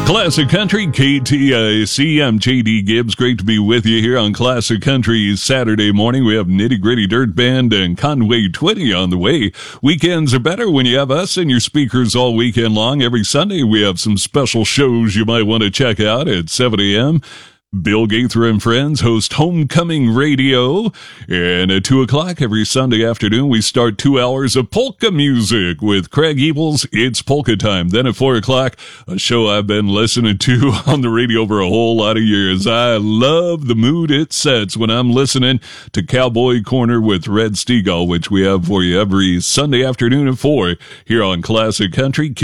Classic Country, KTIC. I'm JD Gibbs. Great to be with you here on Classic Country Saturday morning. We have Nitty Gritty Dirt Band and Conway Twitty on the way. Weekends are better when you have us in your speakers all weekend long. Every Sunday we have some special shows you might want to check out at 7 a.m. Bill Gaither and Friends host Homecoming Radio, and at 2 o'clock every Sunday afternoon we start 2 hours of polka music with Craig Ebels. It's Polka Time. Then at 4 o'clock, a show I've been listening to on the radio for a whole lot of years. I love the mood it sets when I'm listening to Cowboy Corner with Red Steagall, which we have for you every Sunday afternoon at 4 here on Classic Country.